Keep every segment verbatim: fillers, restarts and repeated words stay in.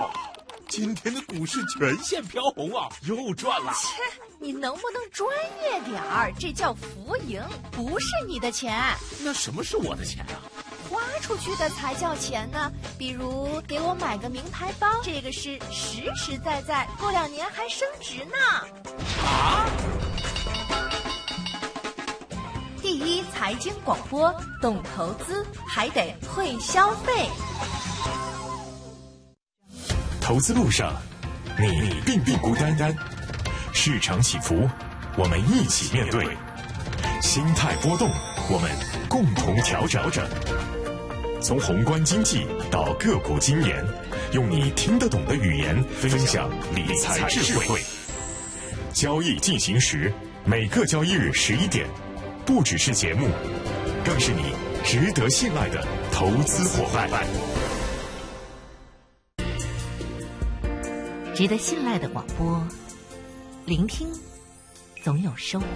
今天的股市全线飘红啊，又赚了。 切，你能不能专业点儿？这叫浮盈，不是你的钱。 那什么是我的钱啊？ 花出去的才叫钱呢。比如给我买个名牌包，这个是实实在在，过两年还升值呢。 啊！ 第一财经广播，懂投资还得会消费。 投资路上，你并不孤单单。市场起伏，我们一起面对；心态波动，我们共同调整。从宏观经济到个股经研，用你听得懂的语言分享理财智慧。交易进行时，每个交易日十一点，不只是节目，更是你值得信赖的投资伙伴。 值得信赖的广播，聆听总有收获。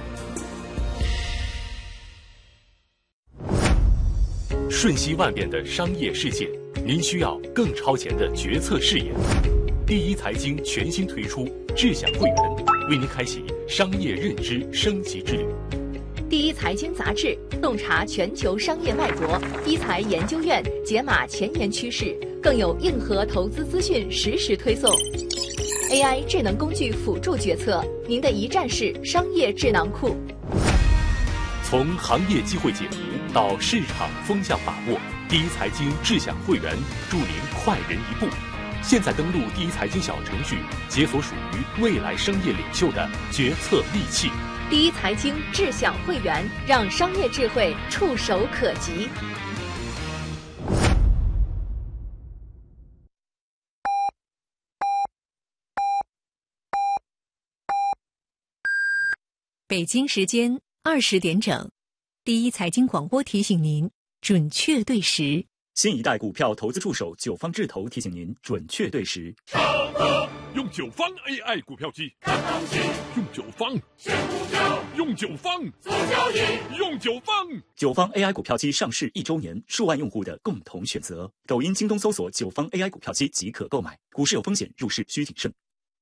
瞬息万变的商业世界，您需要更超前的决策视野。第一财经全新推出智享会员，为您开启商业认知升级之旅。 第一财经杂志洞察全球商业脉搏，一财研究院解码前沿趋势，更有硬核投资资讯实时推送。A I 智能工具辅助决策，您的一站式商业智囊库。 从行业机会解读到市场风向把握，第一财经智享会员助您快人一步。现在登录第一财经小程序，解锁属于未来商业领袖的决策利器。 第一财经智享会员，让商业智慧触手可及。 北京时间二十点整，第一财经广播提醒您准确对时。 新一代股票投资助手九方智投提醒您准确对时。 唱歌用九方 A I 股票机，看行情用九方，选股票用九方，做交易用九方。 九方 A I 股票机上市一周年，数万用户的共同选择。抖音、京东搜索九方 A I 股票机即可购买。股市有风险，入市需谨慎。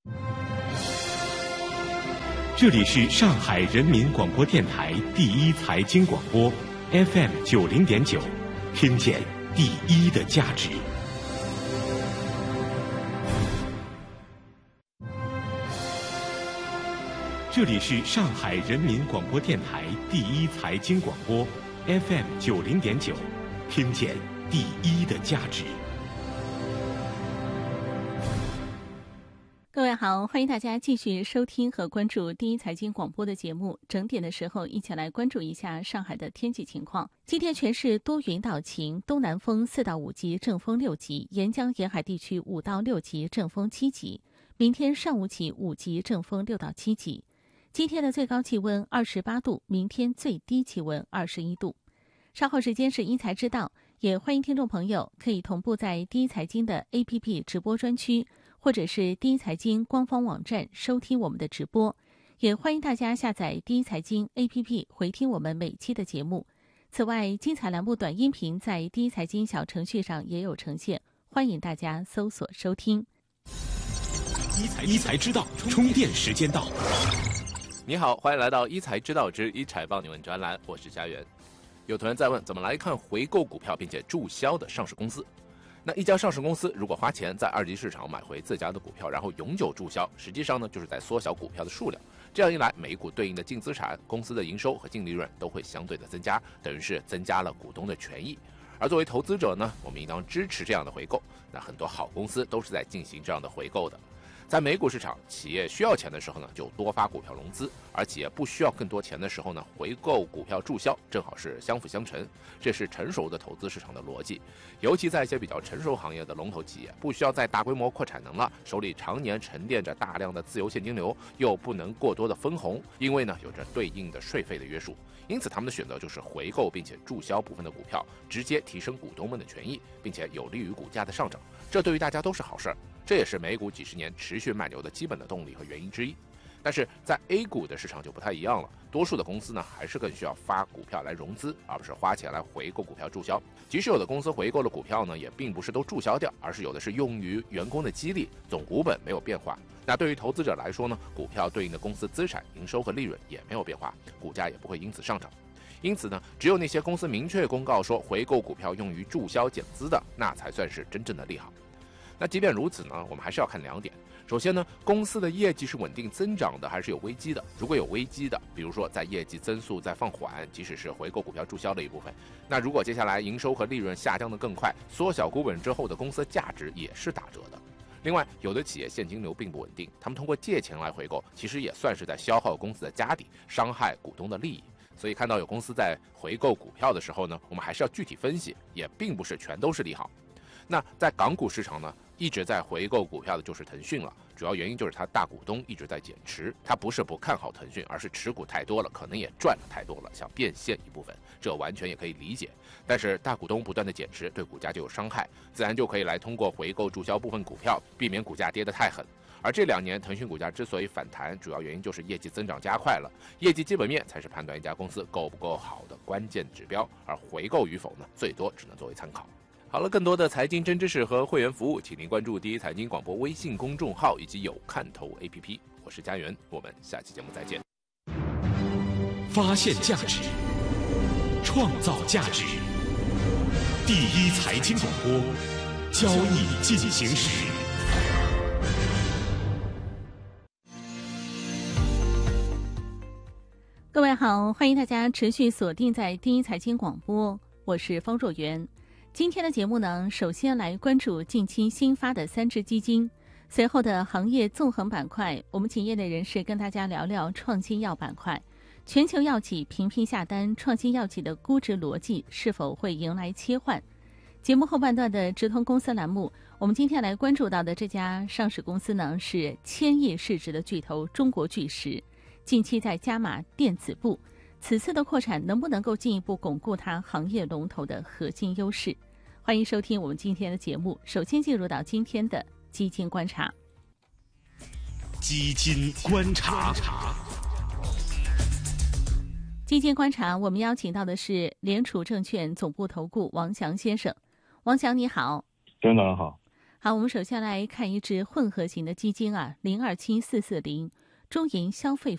这里是上海人民广播电台第一财经广播 F M 九零点九，听见第一的价值。这里是上海人民广播电台第一财经广播 F M 九零点九，听见第一的价值。 各位好，欢迎大家继续收听和关注第一财经广播的节目。整点的时候，一起来关注一下上海的天气情况。今天全市多云到晴，东南风四到五级，正风六级；沿江沿海地区五到六级，正风七级。明天上午起五级，正风六到七级。今天的最高气温二十八度，明天最低气温二十一度。稍后时间是一财知道，也欢迎听众朋友可以同步在第一财经的 A P P 直播专区，或者是第一财经官方网站收听我们的直播，也欢迎大家下载第一财经 A P P 回听我们每期的节目。此外，精彩栏目短音频在第一财经小程序上也有呈现，欢迎大家搜索收听。 一财一财知道，充电时间到。 你好，欢迎来到一财知道之一财帮你问专栏，我是家园。有同仁在问，怎么来看回购股票并且注销的上市公司？那一家上市公司如果花钱在二级市场买回自家的股票，然后永久注销，实际上呢就是在缩小股票的数量。这样一来，每股对应的净资产、公司的营收和净利润都会相对的增加，等于是增加了股东的权益。而作为投资者呢，我们应当支持这样的回购。那很多好公司都是在进行这样的回购的。在美股市场，企业需要钱的时候呢，就多发股票融资；而企业不需要更多钱的时候呢，回购股票注销，正好是相辅相成。这是成熟的投资市场的逻辑。尤其在一些比较成熟行业的龙头企业，不需要再大规模扩产能了，手里常年沉淀着大量的自由现金流，又不能过多的分红，因为呢有着对应的税费的约束，因此他们的选择就是回购并且注销部分的股票，直接提升股东们的权益，并且有利于股价的上涨。这对于大家都是好事儿。这也是美股几十年持续慢牛的基本的动力和原因之一。 但是在 A 股的市场就不太一样了，多数的公司呢还是更需要发股票来融资，而不是花钱来回购股票注销。即使有的公司回购了股票呢，也并不是都注销掉，而是有的是用于员工的激励，总股本没有变化。那对于投资者来说呢，股票对应的公司资产、营收和利润也没有变化，股价也不会因此上涨。因此呢，只有那些公司明确公告说回购股票用于注销减资的，那才算是真正的利好。那即便如此呢，我们还是要看两点。首先呢，公司的业绩是稳定增长的还是有危机的？如果有危机的，比如说在业绩增速在放缓，即使是回购股票注销的一部分，那如果接下来营收和利润下降的更快，缩小股本之后的公司价值也是打折的。另外，有的企业现金流并不稳定，他们通过借钱来回购，其实也算是在消耗公司的家底，伤害股东的利益。所以看到有公司在回购股票的时候呢，我们还是要具体分析，也并不是全都是利好。那在港股市场呢，一直在回购股票的就是腾讯了，主要原因就是他大股东一直在减持，他不是不看好腾讯，而是持股太多了，可能也赚了太多了，想变现一部分，这完全也可以理解。但是大股东不断的减持，对股价就有伤害，自然就可以来通过回购注销部分股票，避免股价跌得太狠。而这两年腾讯股价之所以反弹，主要原因就是业绩增长加快了，业绩基本面才是判断一家公司够不够好的关键指标，而回购与否呢，最多只能作为参考。好了，更多的财经真知识和会员服务，请您关注第一财经广播微信公众号以及有看头 A P P。我是佳媛，我们下期节目再见。 发现价值，创造价值，第一财经广播，交易进行时。 各位好，欢迎大家持续锁定在第一财经广播，我是方若媛。今天的节目呢，首先来关注近期新发的三只基金，随后的行业纵横板块，我们请业内人士跟大家聊聊创新药板块。全球药企频频下单，创新药企的估值逻辑是否会迎来切换？节目后半段的直通公司栏目，我们今天来关注到的这家上市公司呢，是千亿市值的巨头中国巨石，近期在加码电子部，此次的扩产能不能够进一步巩固它行业龙头的核心优势？欢迎收听我们今天的节目。首先进入到今天的基金观察。 基金观察， 基金观察，我们邀请到的是联储证券总部投顾王翔先生。王翔你好。 先生好。 好，我们首先来看一只混合型的基金啊，零二七四四零中银消费